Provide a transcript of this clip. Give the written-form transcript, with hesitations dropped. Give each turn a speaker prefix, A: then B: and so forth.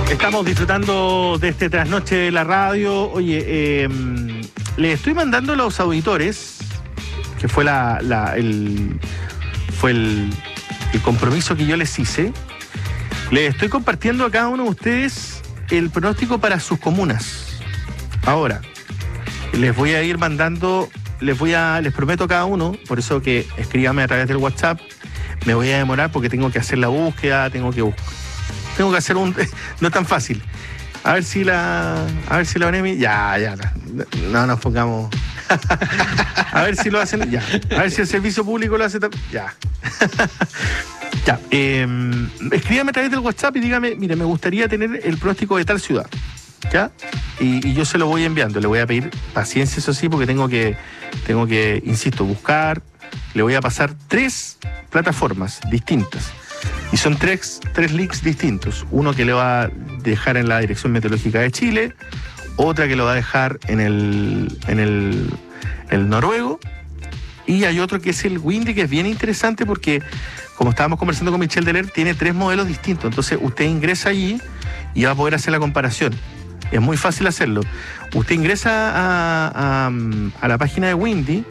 A: Estamos disfrutando de este trasnoche de la radio. Oye, le estoy mandando a los auditores, que fue el compromiso que yo les hice. Les estoy compartiendo a cada uno de ustedes el pronóstico para sus comunas. Ahora, les voy a ir mandando, les prometo a cada uno, por eso que escríbame a través del WhatsApp. Me voy a demorar porque tengo que hacer la búsqueda, tengo que hacer no es tan fácil. A ver si la ONEMI. No nos pongamos. A ver si lo hacen. Ya. A ver si el servicio público lo hace. Ya. Ya. Escríbame a través del WhatsApp y dígame, mire, me gustaría tener el pronóstico de tal ciudad. ¿Ya? Y yo se lo voy enviando. Le voy a pedir paciencia, eso sí, porque tengo que, insisto, buscar. Le voy a pasar 3 plataformas distintas. Y son 3 links distintos. Uno que le va a dejar en la Dirección Meteorológica de Chile, otra que lo va a dejar en el noruego, y hay otro que es el Windy, que es bien interesante porque, como estábamos conversando con Michelle Deler, tiene 3 modelos distintos. Entonces usted ingresa allí y va a poder hacer la comparación. Es muy fácil hacerlo. Usted ingresa a la página de Windy